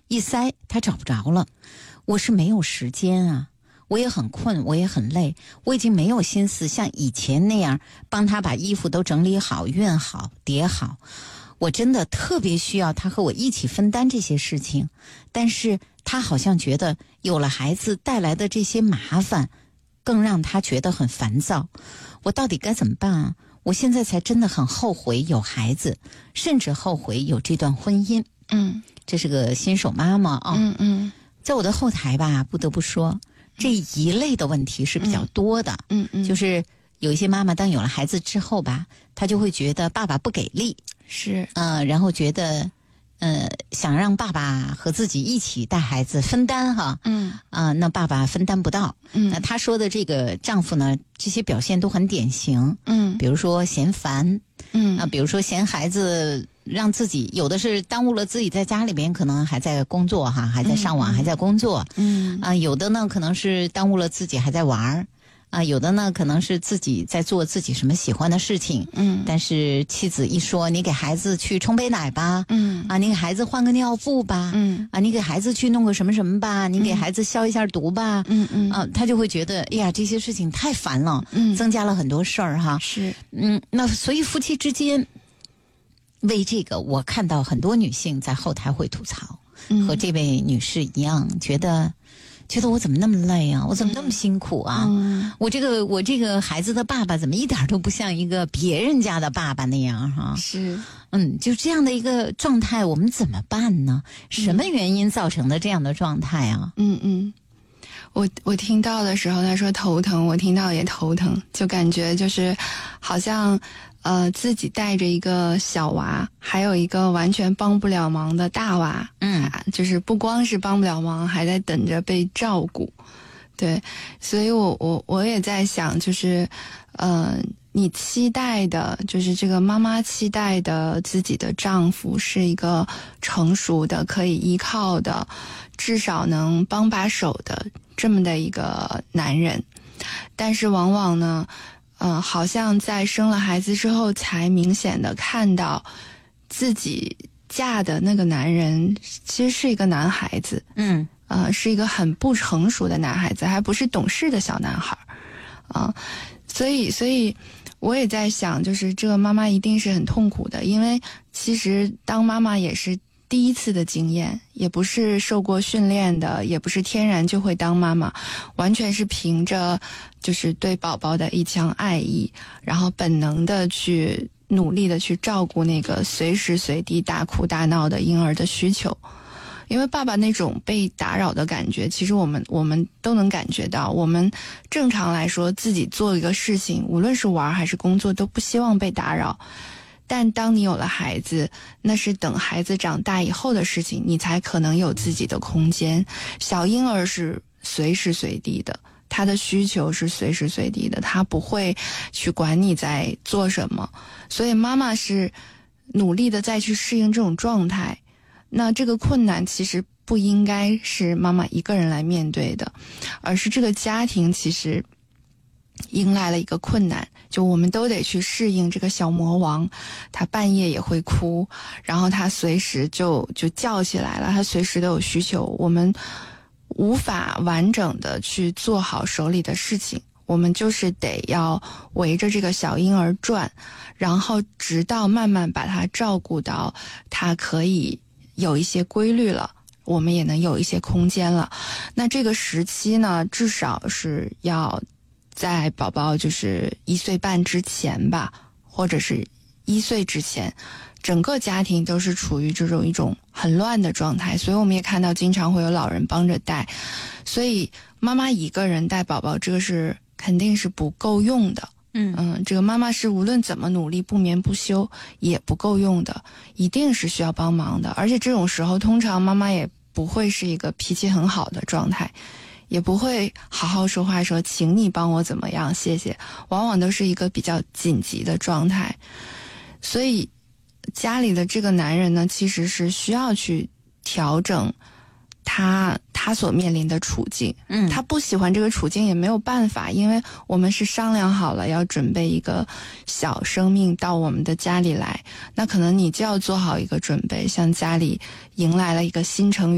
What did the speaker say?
一塞他找不着了。我是没有时间啊，我也很困，我也很累，我已经没有心思像以前那样帮他把衣服都整理好、熨好、叠好。我真的特别需要他和我一起分担这些事情，但是他好像觉得有了孩子带来的这些麻烦更让他觉得很烦躁。我到底该怎么办啊？我现在才真的很后悔有孩子，甚至后悔有这段婚姻。这是个新手妈妈啊。在我的后台吧，不得不说这一类的问题是比较多的。就是有一些妈妈当有了孩子之后吧，她就会觉得爸爸不给力， 是然后觉得想让爸爸和自己一起带孩子分担哈。那爸爸分担不到。那她说的这个丈夫呢，这些表现都很典型。比如说嫌烦。比如说嫌孩子让自己有的是耽误了自己在家里边可能还在工作哈，还在上网，还在工作。有的呢可能是耽误了自己还在玩有的呢可能是自己在做自己什么喜欢的事情。但是妻子一说你给孩子去冲杯奶吧，你给孩子换个尿布吧，你给孩子去弄个什么什么吧，你给孩子消一下毒吧，他就会觉得哎呀这些事情太烦了，增加了很多事儿哈。 是那所以夫妻之间为这个，我看到很多女性在后台会吐槽，和这位女士一样，觉得我怎么那么累啊，我怎么那么辛苦啊，我这个孩子的爸爸怎么一点都不像一个别人家的爸爸那样哈。 是就这样的一个状态我们怎么办呢？什么原因造成的这样的状态啊？ 我听到的时候他说头疼，我听到也头疼，就感觉就是好像自己带着一个小娃，还有一个完全帮不了忙的大娃。就是不光是帮不了忙，还在等着被照顾。对，所以我也在想，就是你期待的，就是这个妈妈期待的自己的丈夫是一个成熟的、可以依靠的，至少能帮把手的这么的一个男人。但是往往呢好像在生了孩子之后才明显的看到自己嫁的那个男人其实是一个男孩子。是一个很不成熟的男孩子，还不是懂事的小男孩所以我也在想，就是这个妈妈一定是很痛苦的，因为其实当妈妈也是第一次的经验，也不是受过训练的，也不是天然就会当妈妈，完全是凭着就是对宝宝的一腔爱意，然后本能的去努力的去照顾那个随时随地大哭大闹的婴儿的需求。因为爸爸那种被打扰的感觉，其实我们都能感觉到。我们正常来说自己做一个事情，无论是玩还是工作，都不希望被打扰。但当你有了孩子，那是等孩子长大以后的事情，你才可能有自己的空间。小婴儿是随时随地的，他的需求是随时随地的，他不会去管你在做什么。所以妈妈是努力的再去适应这种状态。那这个困难其实不应该是妈妈一个人来面对的，而是这个家庭其实迎来了一个困难，就我们都得去适应这个小魔王，他半夜也会哭，然后他随时就叫起来了，他随时都有需求，我们无法完整的去做好手里的事情，我们就是得要围着这个小婴儿转，然后直到慢慢把他照顾到他可以有一些规律了，我们也能有一些空间了。那这个时期呢，至少是要在宝宝就是1岁半之前吧，或者是1岁之前，整个家庭都是处于这种一种很乱的状态。所以我们也看到经常会有老人帮着带，所以妈妈一个人带宝宝，这个是肯定是不够用的。这个妈妈是无论怎么努力不眠不休也不够用的，一定是需要帮忙的。而且这种时候通常妈妈也不会是一个脾气很好的状态，也不会好好说话说请你帮我怎么样谢谢，往往都是一个比较紧急的状态。所以家里的这个男人呢，其实是需要去调整他所面临的处境。他不喜欢这个处境也没有办法，因为我们是商量好了要准备一个小生命到我们的家里来，那可能你就要做好一个准备，像家里迎来了一个新成员。